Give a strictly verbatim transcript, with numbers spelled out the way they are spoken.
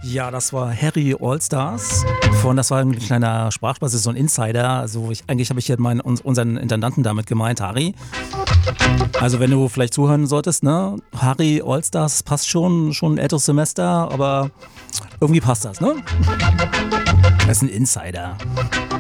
Ja, das war Harry Allstars. Von, das war ein kleiner Sprachspaß, das ist so ein Insider. Also ich, eigentlich habe ich hier meinen, uns, unseren Intendanten damit gemeint, Harry. Also wenn du vielleicht zuhören solltest, ne? Harry Allstars passt schon, schon ein älteres Semester, aber irgendwie passt das, ne? Das ist ein Insider.